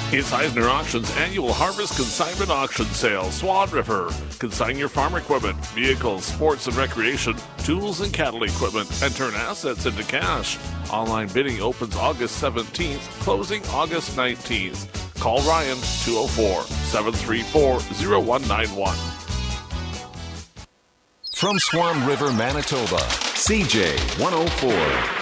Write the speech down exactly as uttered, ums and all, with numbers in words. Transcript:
It's Eisner Auctions annual Harvest Consignment Auction Sale, Swan River. Consign your farm equipment, vehicles, sports and recreation, tools and cattle equipment, and turn assets into cash. Online bidding opens August seventeenth, closing August nineteenth. Call Ryan, two oh four, seven three four, oh one nine one. From Swan River, Manitoba, C J one oh four.